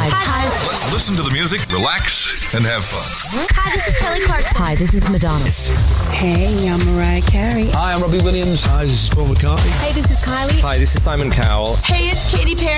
Hi. Let's listen to the music, relax, and have fun. Hi, this is Kelly Clarkson. Hi, this is Madonna. Hey, I'm Mariah Carey. Hi, I'm Robbie Williams. Hi, this is Paul McCartney. Hey, this is Kylie. Hi, this is Simon Cowell. Hey, it's Katy Perry.